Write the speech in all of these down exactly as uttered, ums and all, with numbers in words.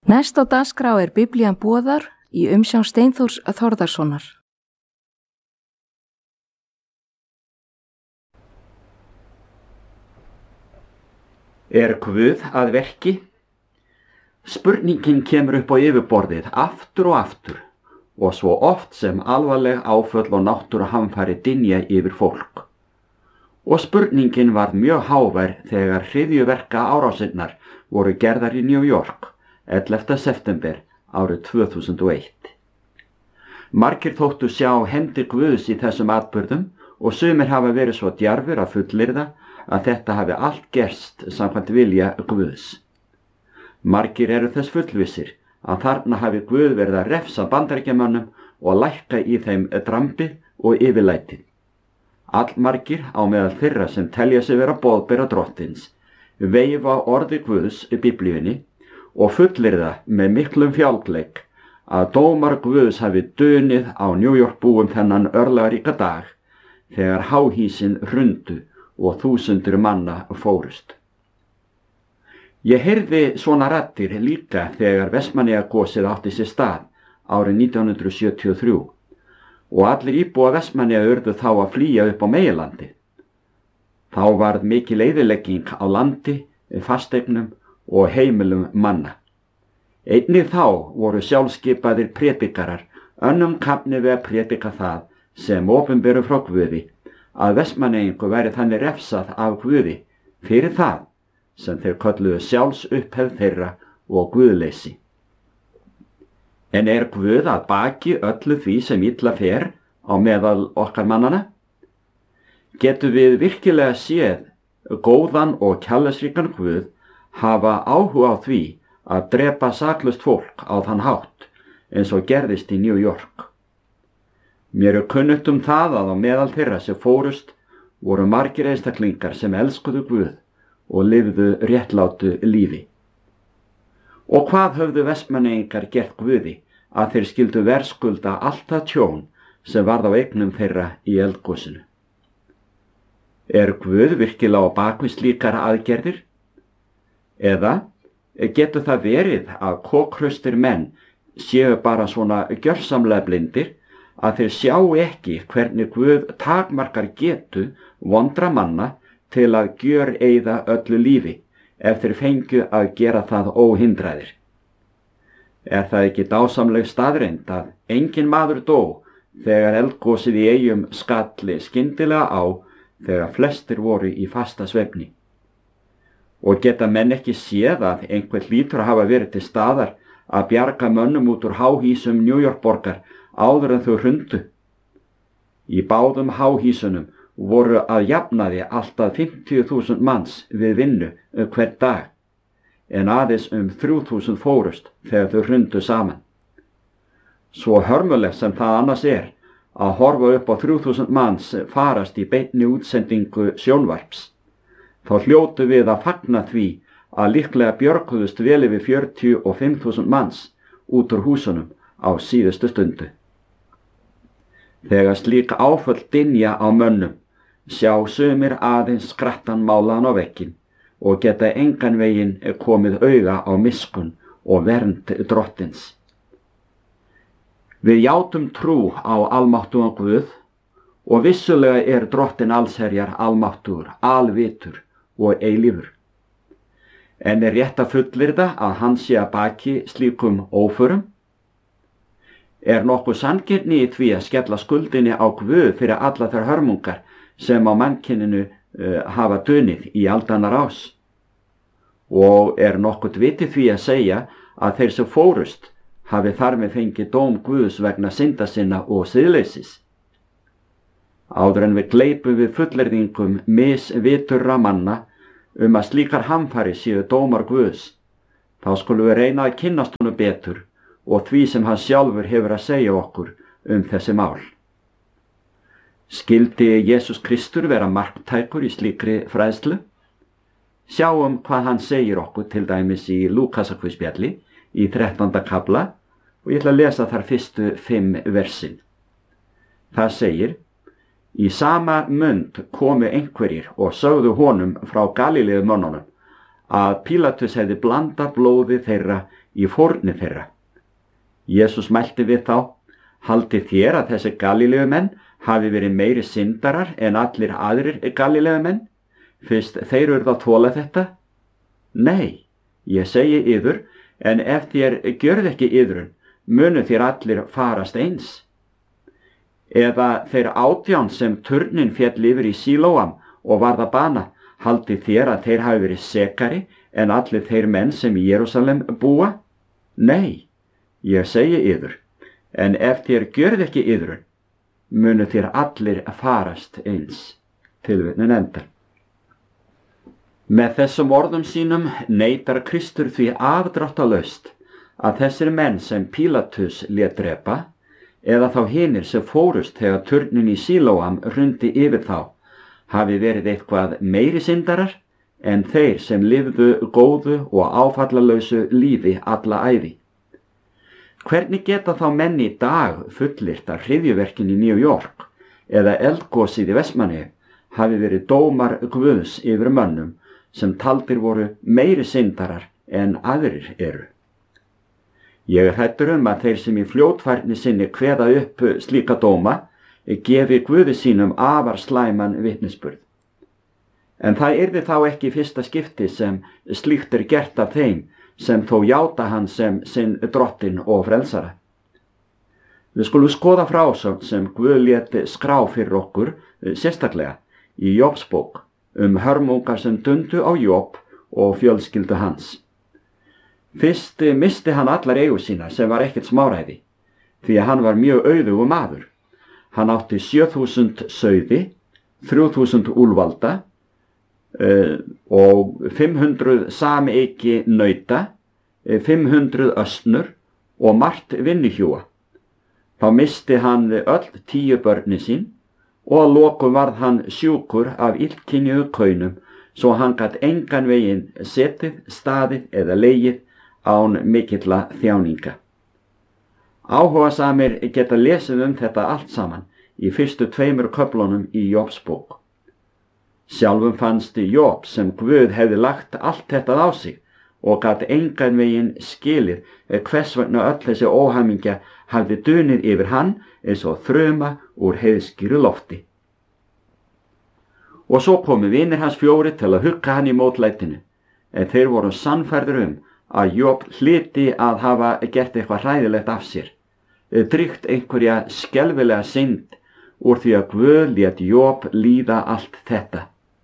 Næst á dagskrá er Biblían boðar í umsjón Steinþórs Þórðarsonar. Er Guð að verki? Spurningin kemur upp á yfirborðið aftur og aftur og svo oft sem alvarleg áföll og náttúruhamfari dynja yfir fólk. Og spurningin varð mjög hávær þegar hryðjuverka árásinnar voru gerðar í New York ellefta september árið tvö þúsund og eitt. Margir þóttu sjá hendur Guðs í þessum atburðum og sumir hafa verið svo djarfir að fullyrða að þetta hafi allt gerst samkvæmt vilja Guðs. Margir eru þess fullvissir að þarna hafi Guð verið að refsa Bandaríkjamönnum og lækka í þeim drambið og yfirlætið. Allmargir á meðal þeirra sem telja sig vera boðbera drottins veifa orði Guðs í Biblíunni og fullyrða með miklum fjálgleik að dómar Guðs hafi dunið á New York búum þennan örlagaríka dag þegar háhýsin hrundu og þúsundir manna fórust. Ég heyrði svona raddir líka þegar Vestmannaeyjagosið átti sér stað árið nítján hundruð sjötíu og þrjú og allir íbúa Vestmannaeyja urðu þá að flýja upp á meginlandi. Þá varð mikil eyðilegging á landi, fasteignum og heimilum manna. Einnig þá voru sjálfskipaðir prédikarar önnum kafni við að prédika það sem opinberu frá Guði að Vestmannaeyingu væri þannig refsað af Guði fyrir það sem þeir kölluðu sjálfsupphefð þeirra og guðleysi. En er Guð að baki öllu því sem illa fer á meðal okkar mannana? Getum við virkilega séð góðan og kærleiksríkan Guð hafa áhuga á því að drepa saklaust fólk á þann hátt eins og gerðist í New York? Mér er kunnugt um það að á meðal þeirra sem fórust voru margir einstaklingar sem elskuðu Guð og lifðu réttlátu lífi. Og hvað höfðu Vestmannaeyingar gert Guði að þeir skyldu verðskulda allt það tjón sem varð á eignum þeirra í eldgosinu? Er Guð virkilega á bakvið slíkar aðgerðir? Eða getur það verið að kokhraustir menn séu bara svona gjörsamlega blindir að þeir sjá ekki hvernig Guð takmarkar getu vondra manna til að gjöreyða öllu lífi ef þeir fengju að gera það óhindraðir? Er það ekki dásamleg staðreynd að enginn maður dó þegar eldgosið í Eyjum skalli skyndilega á þegar flestir voru í fasta svefni? Og geta menn ekki séð að einhver hlýtur að hafa verið til staðar að bjarga mönnum út úr háhýsum New York borgar áður en þau hrundu? Í báðum háhýsunum voru að jafnaði alltaf fimmtíu þúsund manns við vinnu hvern dag, en aðeins um þrjú þúsund fórust þegar þau hrundu saman. Svo hörmulegt sem það annars er að horfa upp á þrjú þúsund manns farast í beinni útsendingu sjónvarps, þá hljótu við að fagna því að líklega björguðust vel yfir fjörutíu og fimm þúsund manns út úr húsunum á síðustu stundu. Þegar slík áföll dynja á mönnum sjá sumir aðeins skrattan málaðan á vegginn og geta engan veginn komið auga á miskunn og vernd drottins. Við játum trú á almáttugan Guð og vissulega er drottin allsherjar almáttugur, alvitur og eilífur. En er rétt að fullyrða að hann sé að baki slíkum óförum? Er nokkuð sanngirni í því að skella skuldinni á Guð fyrir alla þær hörmungar sem á mannkyninu uh, hafa dunið í aldanna rás? Og er nokkuð viti því að segja að þeir sem fórust hafi þar með fengið dóm Guðs vegna synda sinna og siðleysis? Áður en við gleipum við fullyrðingum misviturra manna um að slíkar hamfari séu dómar Guðs, þá skulum við reyna að kynnast honum betur og því sem hann sjálfur hefur að segja okkur um þessi mál. Skyldi Jesús Kristur vera marktækur í slíkri fræðslu? Sjáum hvað hann segir okkur til dæmis í Lúkasarguðspjalli í þrettánda kafla og ég ætla að lesa þar fyrstu fimm versin. Það segir: Í sama mund komu einhverjir og sögðu honum frá Galíleumönnunum að Pílatus hefði blandað blóði þeirra í fórni þeirra. Jesús mælti við þá: haldið þér að þessi Galílegumenn hafi verið meiri syndarar en allir aðrir Galílegumenn, fyrst þeir urðu að þola þetta? Nei, ég segi yður, en ef þér gjörð ekki yðrun, munu þér allir farast eins. Eða þeir átján sem turnin féll yfir í Sílóam og varð að bana, haldið þér að þeir hafi verið sekari en allir þeir menn sem í Jerúsalem búa? Nei, ég segi yður, en ef þér gjörð ekki yðrun, munu þér allir farast eins. Tilvitnun endar. Með þessum orðum sínum neitar Kristur því afdráttalaust að þessir menn sem Pílatus lét drepa, eða þá hinir sem fórust þegar turnin í Sílóam hrundi yfir þá, hafi verið eitthvað meiri syndarar en þeir sem lifðu góðu og áfallalausu lífi alla ævi. Hvernig geta þá menn í dag fullyrt að hryðjuverkin í New York eða eldgosið í Vestmannaeyjum hafi verið dómar Guðs yfir mönnum sem taldir voru meiri syndarar en aðrir eru? Ég er hræddur um að þeir sem í fljótfærni sinni kveða upp slíka dóma gefi Guði sínum afar slæman vitnisburð. En það yrði þá ekki fyrsta skipti sem slíkt er gert af þeim sem þó játa hann sem sinn drottinn og frelsara. Við skulum skoða frásögn sem Guð lét skrá fyrir okkur, sérstaklega í Jóbs bók, um hörmungar sem dundu á Jób og fjölskyldu hans. Fyrst misti hann allar eigur sína sem var ekkert smáræði, því að hann var mjög auðugur maður. Hann átti sjö þúsund sauði, þrjú þúsund úlfalda uh, og fimm hundruð sameiki nauta, fimm hundruð ösnur og margt vinnuhjúa. Þá misti hann öll tíu börni sín og að lokum varð hann sjúkur af illkynjuðu kaunum, svo hann gat engan veginn setið, staðið eða legið án mikilla þjáninga. Áhugasamir geta lesið um þetta allt saman í fyrstu tveimur köflunum í Jóbs bók. Sjálfum fannst Jób sem Guð hefði lagt allt þetta á sig og gat engan veginn skilið hvers vegna öll þessi óhamingja hafði dunið yfir hann eins og þruma úr heiðskíru lofti. Og svo komu vinir hans fjóri til að hugga hann í mótlætinu, en þeir voru sannfærðir um að Jób hlyti að hafa gert eitthvað hræðilegt af sér, drygt einhverja skelfilega synd úr því að Guð lét Jób líða allt þetta.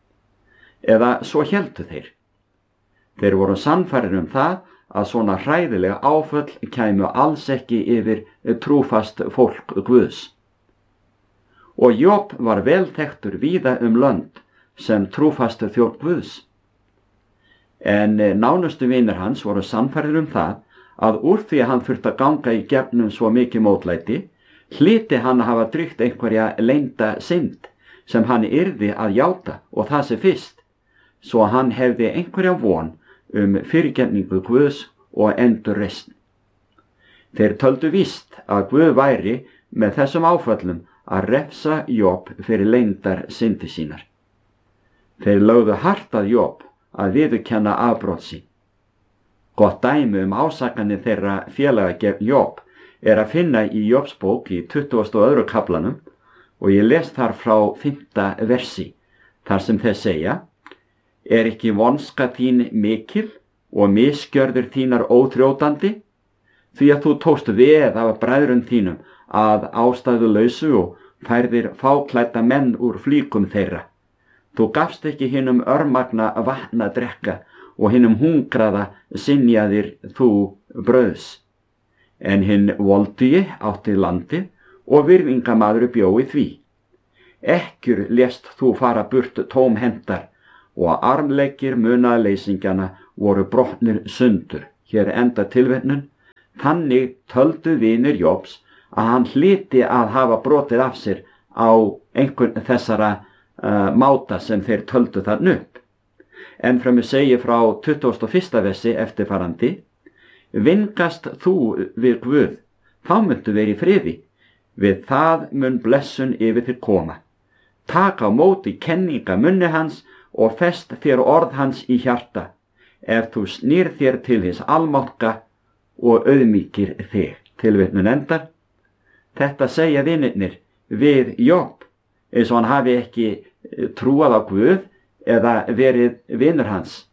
Eða svo héldu þeir. Þeir voru sannfærir um það að svona hræðilega áföll kæmu alls ekki yfir trúfast fólk Guðs. Og Jób var vel þekktur víða um lönd sem trúfastur þjónn Guðs. En nánustu vinir hans voru sannfærir um það að úr því að hann þurfti að ganga í gegnum svo mikið mótlæti, hlyti hann að hafa drygt einhverja leynda synd sem hann yrði að játa og það sé fyrst, svo hann hefði einhverja von um fyrirgefningu Guðs og endurreisn. Þeir töldu víst að Guð væri með þessum áföllum að refsa Jób fyrir leyndar syndi sínar. Þeir lögðu hart að Jób að viðurkenna afbrot sín. Gott dæmi um ásakanir þeirra félaga gegn Jób er að finna í Jóbs bók í tuttugasta og öðrum kaflanum og ég les þar frá fimmta versi, þar sem þeir segja: Er ekki vonska þín mikil og misgjörður þínar óþrjótandi, því að þú tókst veð af bræðrum þínum að ástæðulausu og færðir fáklædda menn úr flíkum þeirra. Þú gafst ekki hinum örmagna vatn að drekka og hinum hungraða synjaðir þú brauðs. En hinn voldugi átti landið og virðingamaður bjó í því. Ekkjur lést þú fara burt tómhendar og armleggir munaðarleysingjana voru brotnir sundur. Hér enda tilvitnun. Þannig töldu vinir Jóbs að hann hlyti að hafa brotið af sér á einhvern þessara Uh, máta sem þeir töldu þarna upp. En fremur segir frá tuttugasta og fyrsta versi eftirfarandi: Vingast þú við Guð, þá muntu verið í friði, við það mun blessun yfir þér koma. Taka á móti kenninga munni hans og fest þér orð hans í hjarta, ef þú snýr þér til hins almátka og auðmýkir þig. Tilvitnun endar. Þetta segja vinirnir við Job, eins og hann hafi ekki trúað á Guð eða verið vinur hans.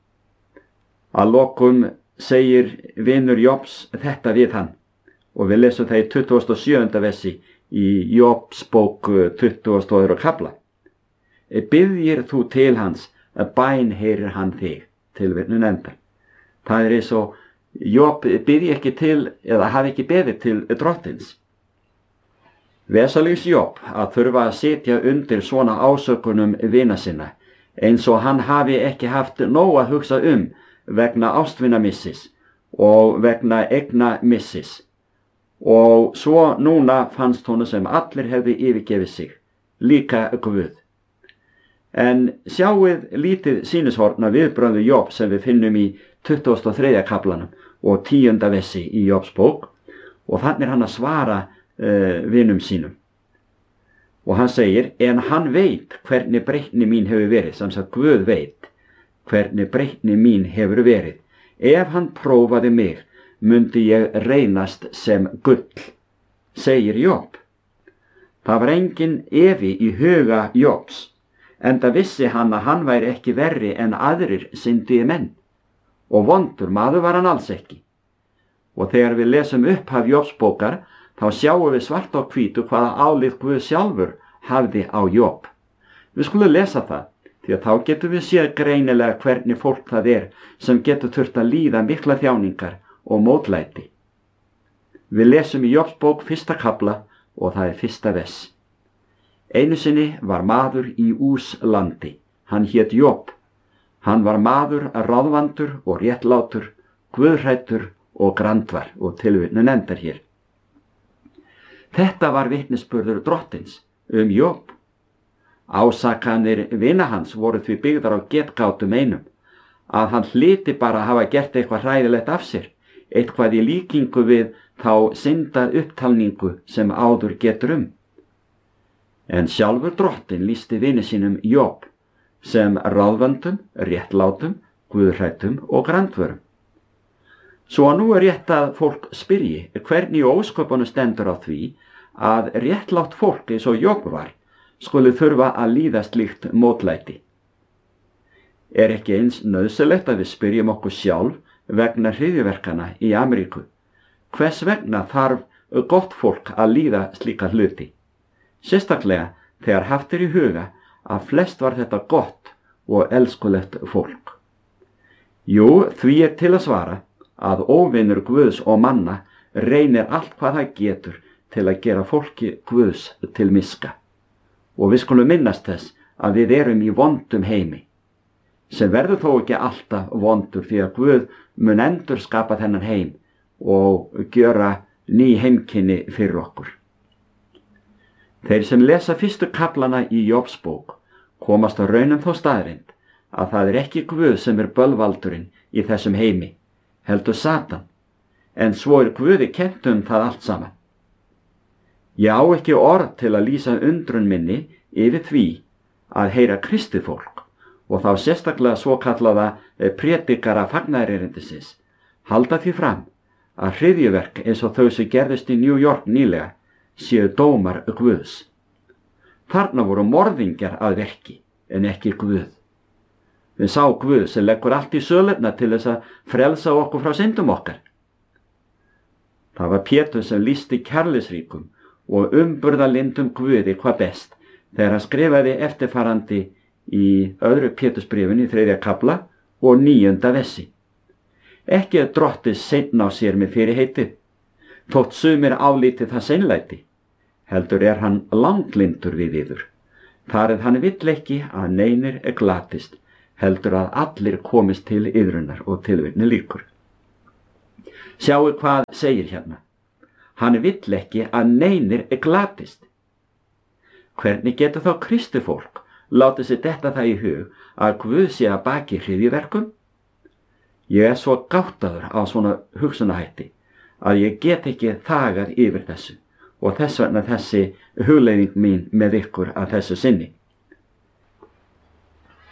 Að lokum segir vinur Jobs þetta við hann, og við lesum það í tuttugasta og sjöunda versi í Jobs bók tuttugasta og öðrum kafla. Biðjir þú til hans, að bæn heyrir hann þig. Tilvitnun endar. Það er eins og Job biðji ekki til eða hafi ekki beðið til drottins. Vesalings Job að þurfa að sitja undir svona ásökunum vina sinna, eins og hann hafi ekki haft nóg að hugsa um vegna ástvinamissis og vegna eigna missis. Og svo núna fannst honum sem allir hefði yfirgefið sig, líka Guð. En sjáið lítið sýnishorn af viðbrögðu Job sem við finnum í tuttugasta og þriðja kaflanum og tíunda versi í Jobs bók, og þannig er hann að svara uh, vinum sínum. Og hann segir, en hann veit hvernig breytni mín hefur verið, sem sagt Guð veit hvernig breytni mín hefur verið. Ef hann prófaði mig, mundi ég reynast sem gull, segir Job. Það var engin efi í huga Jobs, enda vissi hann að hann væri ekki verri en aðrir syndugi menn, og vondur maður var hann alls ekki. Og þegar við lesum upphaf Jobs bókar, þá sjáum við svart á hvítu hvaða álit Guð sjálfur hafði á Job. Við skulum lesa það, því að þá getum við séð greinilega hvernig fólk það er sem getur þurft að líða mikla þjáningar og mótlæti. Við lesum í Jobs bók fyrsta kafla og það er fyrsta vers. Einu sinni var maður í Ús landi, hann hét Job. Hann var maður ráðvandur og réttlátur, guðhræddur og grandvar, og tilvitnun endar hér. Þetta var vitnisburður drottins um Job. Ásakanir vina hans voru því byggðar á getgátum einum, að hann hlyti bara að hafa gert eitthvað hræðilegt af sér, eitthvað í líkingu við þá synda upptalningu sem áður getur um. En sjálfur drottin lýsti vini sínum Job sem ráðvöndum, réttlátum, guðhræddum og grandvörum. Svo nú er rétt að fólk spyrji hvernig í ósköpunum stendur á því að réttlátt fólk eins og Job var skuli þurfa að líða slíkt mótlæti. Er ekki eins nauðsynlegt að við spyrjum okkur sjálf vegna hryðjuverkana í Ameríku? Hvers vegna þarf gott fólk að líða slíka hluti? Sérstaklega þegar haft er í huga að flest var þetta gott og elskulegt fólk. Jú, því er til að svara að óvinur Guðs og manna reynir allt hvað það getur til að gera fólki Guðs til miska. Og við skulum minnast þess að við erum í vondum heimi, sem verður þó ekki alltaf vondur því að Guð mun endur skapa þennan heim og gjöra ný heimkynni fyrir okkur. Þeir sem lesa fyrstu kaflana í Jobs bók komast á raunum þó staðreind að það er ekki Guð sem er bölvaldurinn í þessum heimi, heldur Satan, en svo er Guði kennt um það allt saman. Ég á ekki orð til að lýsa undrun minni yfir því að heyra kristið fólk, og þá sérstaklega svo kallaða prédikara fagnaðarerindisins, halda því fram að hryðjuverk eins og þau sem gerðist í New York nýlega séu dómar Guðs. Þarna voru morðingjar að verki en ekki Guð. Við sá Guð sem leggur allt í sölurnar til þess að frelsa okkur frá syndum okkar. Það var Pétur sem lýsti kærleysríkum og umburðarlyndum Guði hvað best þegar hann skrifaði eftirfarandi í öðru Pétursbréfinu í þriðja kafla og níunda versi. Ekki er drottið seinn á sér með fyrirheitið, þótt sumir álítið það seinlæti, heldur er hann langlyndur við yður. Þar er hann vill ekki að neinir er glatist, heldur að allir komist til yðrunar og tilvitni líkur. Sjáu hvað segir hérna. Hann vill ekki að neinir er glatist. Hvernig getur þá kristi fólk látið sér detta það í hug að Guð sé að baki hryðjuverkum? Ég er svo gáttaður á svona hugsunahætti að ég get ekki þagað yfir þessu og þess vegna þessi hugleiðing mín með ykkur að þessu sinni.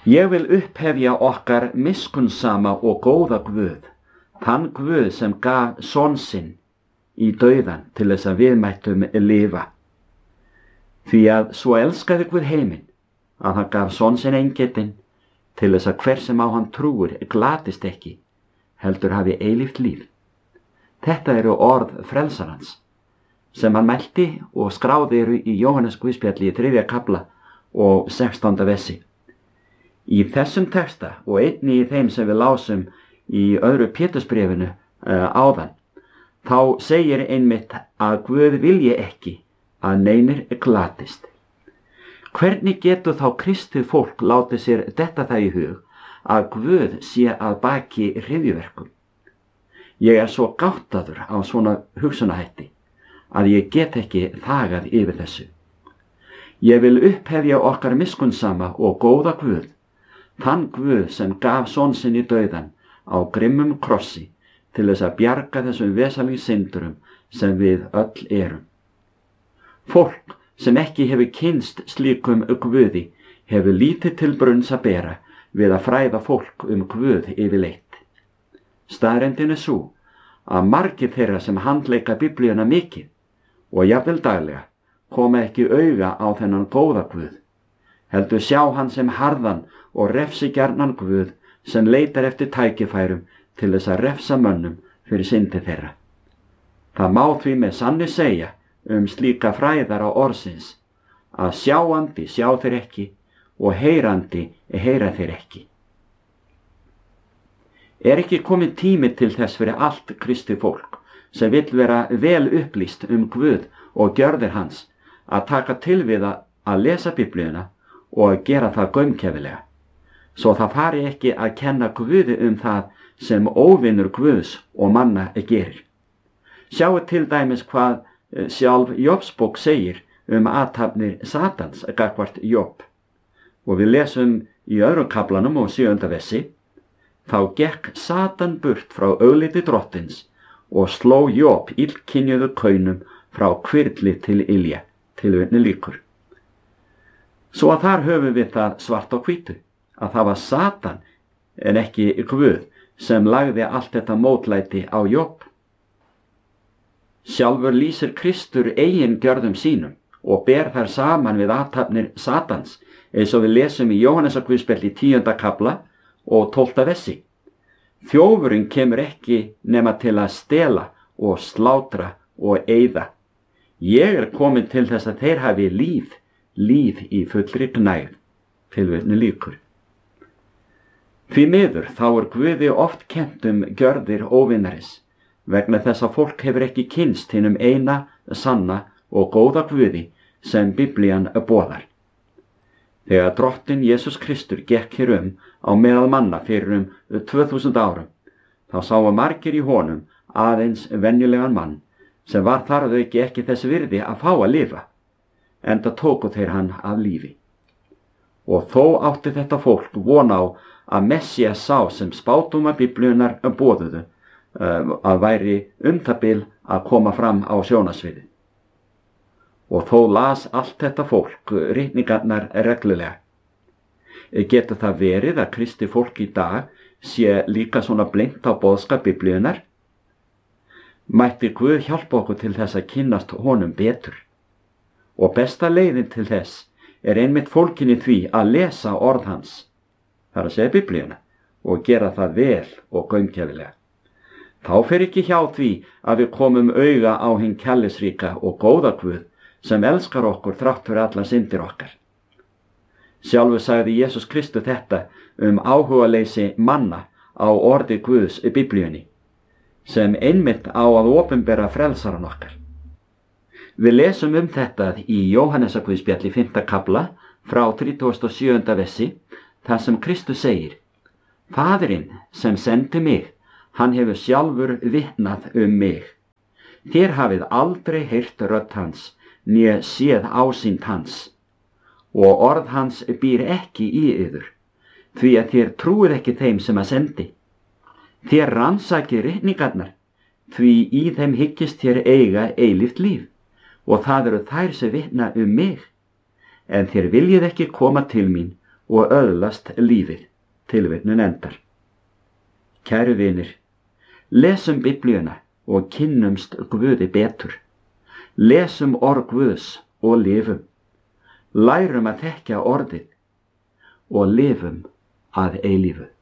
Ég vil upphefja okkar miskunnsama og góða Guð, þann Guð sem gaf son sinn í dauðan til þess að við mættum lifa. Því að svo elskaði Guð heiminn að hann gaf son sinn eingetinn til þess að hver sem á hann trúir glatist ekki, heldur hafi eilíft líf. Þetta eru orð frelsarans sem hann mælti og skráði eru í Jóhannes Guðspjalli í þriðja kafla og sextánda vessi. Í þessum texta og einni í þeim sem við lásum í öðru Pétursbréfinu uh, áðan, þá segir einmitt að Guð vilji ekki að neinir glatist. Hvernig getur þá kristið fólk látið sér detta það í hug að Guð sé að baki hryðjuverkum? Ég er svo gáttaður á svona hugsunahætti að ég get ekki þagað yfir þessu. Ég vil upphefja okkar miskunnsama og góða Guð, þann Guð sem gaf son sinn í dauðan á grimmum krossi til þess að bjarga þessum vesalings syndurum sem við öll erum. Fólk sem ekki hefur kynst slíkum Guði hefur lítið til brunns að bera við að fræða fólk um Guð yfirleitt. Staðreyndin er sú að margir þeirra sem handleika Biblíuna mikið og jafnvel daglega koma ekki auga á þennan góða Guð, heldur sjá hann sem harðan og refsigjarnan Guð sem leitar eftir tækifærum til þess að refsa mönnum fyrir syndi þeirra. Það má því með sanni segja um slíka fræðara orðsins að sjáandi sjá þeir ekki og heyrandi heyra þeir ekki. Er ekki komin tími til þess fyrir allt kristið fólk sem vill vera vel upplýst um Guð og gjörðir hans að taka til við að lesa Biblíuna og að gera það gaumgæfilega, svo það fari ekki að kenna Guði um það sem óvinur Guðs og manna gerir. Sjáu til dæmis hvað sjálf Jobsbók segir um athafnir Satans gagnvart Job. Og við lesum í öðrum kaflanum og sjöunda vessi: Þá gekk Satan burt frá augliti drottins og sló Job illkynjuðu kaunum frá hvirfli til ilja, tilvitni lýkur. Svo að þar höfum við það svart á hvítu, að það var Satan en ekki Guð sem lagði allt þetta mótlæti á Job. Sjálfur lýsir Kristur eigin gjörðum sínum og ber þar saman við athafnir Satans, eins og við lesum í Jóhannesar Guðspjalli í tíunda kafla og tólfta vessi. Þjófurinn kemur ekki nema til að stela og slátra og eyða. Ég er komin til þess að þeir hafi líf, líf í fullri gnægð, tilvitni lýkur. Því miður þá er Guði oft kennt um gjörðir óvinarins, vegna þess að fólk hefur ekki kynst hinum eina, sanna og góða Guði sem Biblían boðar. Þegar drottinn Jesús Kristur gekk hér um á meðal manna fyrir um tvö þúsund árum, þá sáu margir í honum aðeins venjulegan mann sem var þar að auki ekki þess virði að fá að lifa, enda tóku þeir hann af lífi. Og þó átti þetta fólk von á að Messías sá sem spádóma Biblíunnar boðuðu að væri um það bil að koma fram á sjónarsviðið. Og þó las allt þetta fólk ritningarnar reglulega. Getur það verið að kristi fólk í dag sé líka svona blint á boðskap Biblíunnar? Mætti Guð hjálpa okkur til þess að kynnast honum betur. Og besta leiðin til þess er einmitt fólkin í því að lesa orð hans, þar að segja Biblíuna, og gera það vel og gaumgæfilega. Þá fer ekki hjá því að við komum auga á hinn kærleiksríka og góða Guð sem elskar okkur þrátt fyrir allar syndir okkar. Sjálfur sagði Jesús Kristur þetta um áhugaleysi manna á orði Guðs í Biblíunni, sem einmitt á að opinbera frelsaran okkar. Við lesum um þetta í Jóhannesar Guðspjalli fimmta kafla frá þrítugasta og sjöunda vessi, þar sem Kristus segir: Faðirinn sem sendi mig, hann hefur sjálfur vitnað um mig. Þér hafið aldrei heyrt rödd hans, né séð ásýnd hans, og orð hans býr ekki í yður, því að þér trúið ekki þeim sem að sendi. Þér rannsakið ritningarnar, því í þeim hyggist þér eiga eilíft líf, og það eru þær sem vitna um mig. En þér viljið ekki koma til mín og öðlast lífið. Tilvitnun endar. Kæru vinir, lesum Biblíuna og kynnumst Guði betur. Lesum orð Guðs og lifum. Lærum að þekkja orðið og lifum að eilífu.